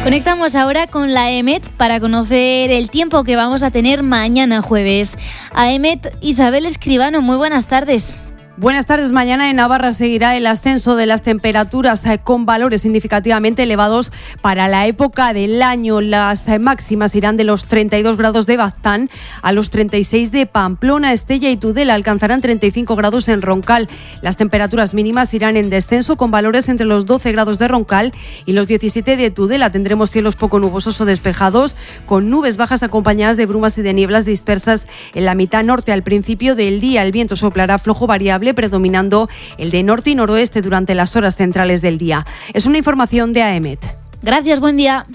Conectamos ahora con la EMET para conocer el tiempo que vamos a tener mañana jueves. A EMET, Isabel Escribano, muy buenas tardes. Buenas tardes. Mañana en Navarra seguirá el ascenso de las temperaturas con valores significativamente elevados para la época del año. Las máximas irán de los 32 grados de Baztán a los 36 de Pamplona, Estella y Tudela. Alcanzarán 35 grados en Roncal. Las temperaturas mínimas irán en descenso con valores entre los 12 grados de Roncal y los 17 de Tudela. Tendremos cielos poco nubosos o despejados con nubes bajas acompañadas de brumas y de nieblas dispersas en la mitad norte al principio del día. El viento soplará flojo variable, predominando el de norte y noroeste durante las horas centrales del día. Es una información de AEMET. Gracias, buen día.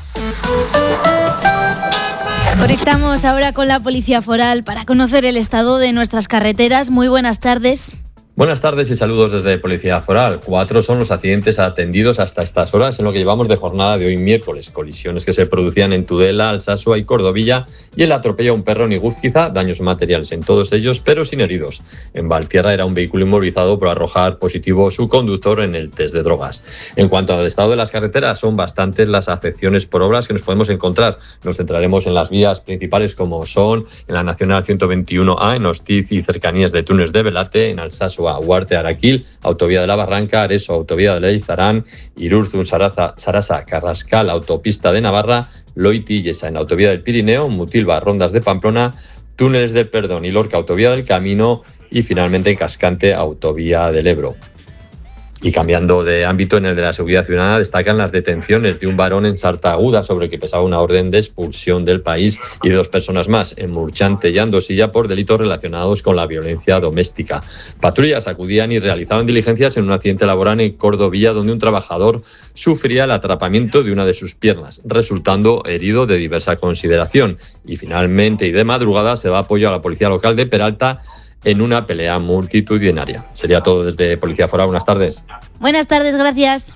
Conectamos ahora con la Policía Foral para conocer el estado de nuestras carreteras. Muy buenas tardes. Buenas tardes y saludos desde Policía Foral. 4 son los accidentes atendidos hasta estas horas en lo que llevamos de jornada de hoy miércoles. Colisiones que se producían en Tudela, Alsasua y Cordovilla y el atropello a un perro en Igúzquiza, daños materiales en todos ellos, pero sin heridos. En Valtierra era un vehículo inmovilizado por arrojar positivo su conductor en el test de drogas. En cuanto al estado de las carreteras, son bastantes las afecciones por obras que nos podemos encontrar. Nos centraremos en las vías principales como son en la Nacional 121A, en Hostiz y cercanías de Túnez de Velate, en Alsasua, Huarte, Araquil, Autovía de la Barranca, Areso, Autovía de Leizarán, Irurzun, Sarasa, Carrascal, Autopista de Navarra, Loiti y Yesa en la Autovía del Pirineo, Mutilva, Rondas de Pamplona, Túneles del Perdón y Lorca, Autovía del Camino y finalmente en Cascante, Autovía del Ebro. Y cambiando de ámbito, en el de la seguridad ciudadana destacan las detenciones de un varón en Sartaguda sobre el que pesaba una orden de expulsión del país y de 2 personas más en Murchante y Andosilla por delitos relacionados con la violencia doméstica. Patrullas acudían y realizaban diligencias en un accidente laboral en Cordovilla donde un trabajador sufría el atrapamiento de una de sus piernas, resultando herido de diversa consideración. Y finalmente y de madrugada se da apoyo a la policía local de Peralta en una pelea multitudinaria. Sería todo desde Policía Foral. Buenas tardes. Buenas tardes, gracias.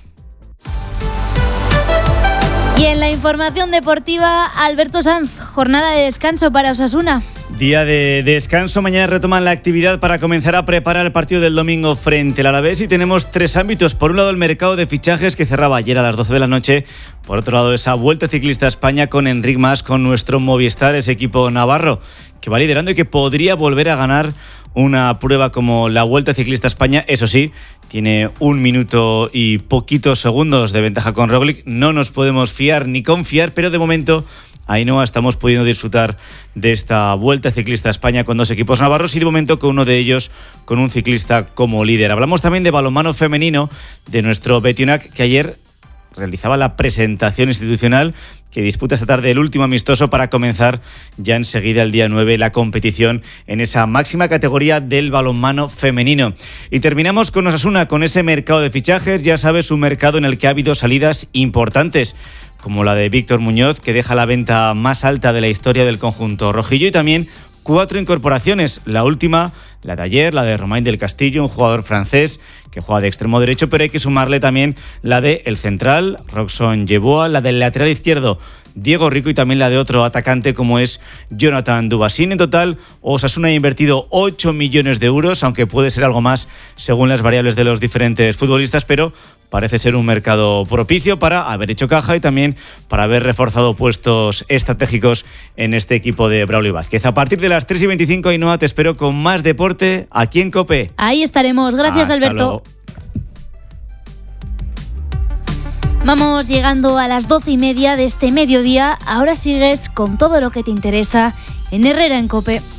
Y en la información deportiva, Alberto Sanz, jornada de descanso para Osasuna. Día de descanso, mañana retoman la actividad para comenzar a preparar el partido del domingo frente al Alavés y tenemos 3 ámbitos. Por un lado, el mercado de fichajes que cerraba ayer a las 12 de la noche. Por otro lado, esa Vuelta Ciclista a España con Enric Mas, con nuestro Movistar, ese equipo navarro que va liderando y que podría volver a ganar una prueba como la Vuelta Ciclista a España. Eso sí, tiene 1 minuto y poquitos segundos de ventaja con Roglic. No nos podemos fiar ni confiar, pero de momento Ainhoa estamos pudiendo disfrutar de esta Vuelta Ciclista a España con 2 equipos navarros y de momento con uno de ellos con un ciclista como líder. Hablamos también de balonmano femenino de nuestro Betionac, que ayer realizaba la presentación institucional que disputa esta tarde el último amistoso para comenzar ya enseguida el día 9 la competición en esa máxima categoría del balonmano femenino. Y terminamos con Osasuna, con ese mercado de fichajes. Ya sabes, un mercado en el que ha habido salidas importantes, como la de Víctor Muñoz, que deja la venta más alta de la historia del conjunto rojillo, y también 4 incorporaciones. La última, la de ayer, la de Romain del Castillo, un jugador francés que juega de extremo derecho, pero hay que sumarle también la de el central, Roxon Yeboah, la del lateral izquierdo, Diego Rico, y también la de otro atacante como es Jonathan Dubassin. En total, Osasuna ha invertido 8 millones de euros, aunque puede ser algo más según las variables de los diferentes futbolistas, pero parece ser un mercado propicio para haber hecho caja y también para haber reforzado puestos estratégicos en este equipo de Braulio Vázquez. A partir de las 3:25, Ainhoa, te espero con más deporte aquí en COPE. Ahí estaremos. Gracias, Hasta Alberto. luego. Vamos llegando a las 12:30 de este mediodía. Ahora sigues con todo lo que te interesa en Herrera en COPE.